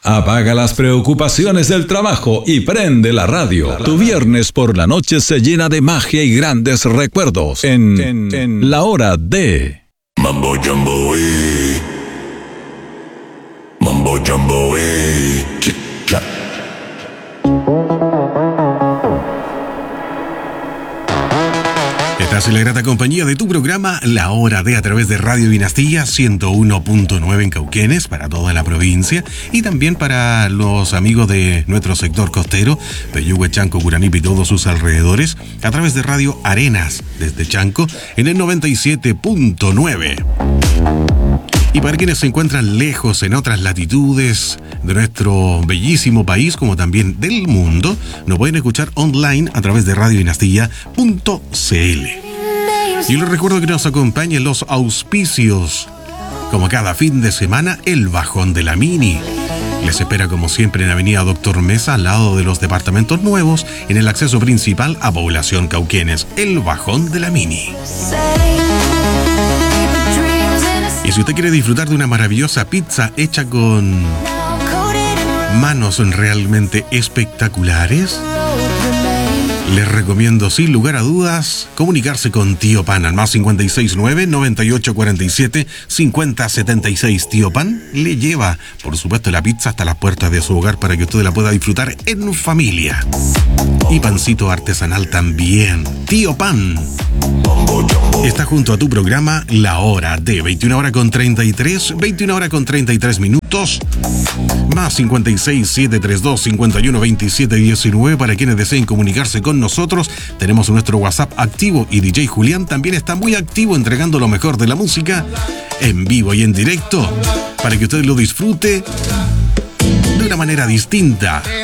Apaga las preocupaciones del trabajo y prende la radio. Tu viernes por la noche se llena de magia y grandes recuerdos en La Hora de Mambo Jumbo, Mambo Jumbo, Chicha. Estás en la grata compañía de tu programa La Hora de, a través de Radio Dinastía 101.9 en Cauquenes para toda la provincia y también para los amigos de nuestro sector costero, Peyúgue, Chanco, Curanipe y todos sus alrededores, a través de Radio Arenas desde Chanco en el 97.9. Y para quienes se encuentran lejos en otras latitudes de nuestro bellísimo país, como también del mundo, nos pueden escuchar online a través de radiodinastía.cl. Y les recuerdo que nos acompañen los auspicios. Como cada fin de semana, el Bajón de la Mini. Les espera como siempre en Avenida Doctor Mesa, al lado de los departamentos nuevos, en el acceso principal a Población Cauquenes. El Bajón de la Mini. Y si usted quiere disfrutar de una maravillosa pizza hecha con manos realmente espectaculares, les recomiendo sin lugar a dudas comunicarse con Tío Pan al más 569-9847-5076. Tío Pan le lleva, por supuesto, la pizza hasta las puertas de su hogar para que usted la pueda disfrutar en familia. Y pancito artesanal también. Tío Pan está junto a tu programa La Hora de 21 horas con 33 minutos, más 56-732-5127-19 para quienes deseen comunicarse con nosotros. Tenemos nuestro WhatsApp activo y DJ Julián también está muy activo entregando lo mejor de la música en vivo y en directo para que usted lo disfrute de una manera distinta.